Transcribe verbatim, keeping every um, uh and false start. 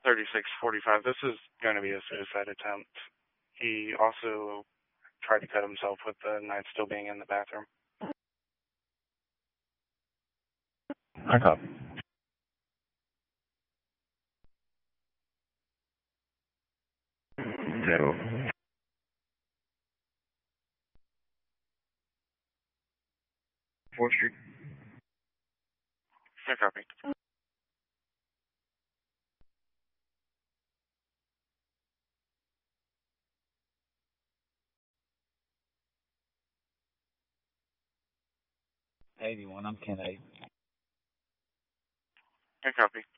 thirty-six forty-five. This is going to be a suicide attempt. He also tried to cut himself with the knife still being in the bathroom. I copy. Zero. Fourth Street. I copy. eighty-one, I'm ten eight. I copy.